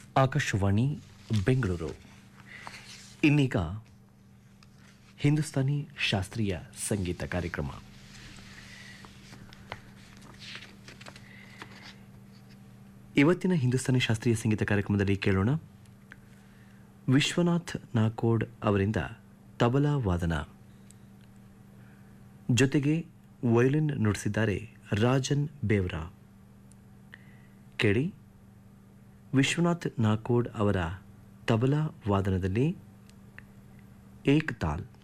ಆಕಾಶವಾಣಿ ಬೆಂಗಳೂರು. ಇನ್ನೀಗ ಹಿಂದೂಸ್ತಾನಿ ಶಾಸ್ತ್ರೀಯ ಸಂಗೀತ ಕಾರ್ಯಕ್ರಮ. ಇವತ್ತಿನ ಹಿಂದೂಸ್ತಾನಿ ಶಾಸ್ತ್ರೀಯ ಸಂಗೀತ ಕಾರ್ಯಕ್ರಮದಲ್ಲಿ ಕೇಳೋಣ ವಿಶ್ವನಾಥ್ ನಾಕೋಡ್ ಅವರಿಂದ ತಬಲಾ ವಾದನ, ಜೊತೆಗೆ ವಯೋಲಿನ್ ನುಡಿಸಿದ್ದಾರೆ ರಾಜನ್ ಬೇವ್ರಾ. ಕೇಳಿ ವಿಶ್ವನಾಥ್ ನಾಕೋಡ್ ಅವರ ತಬಲಾ ವಾದನದಲ್ಲಿ ಏಕ್ ತಾಲ್.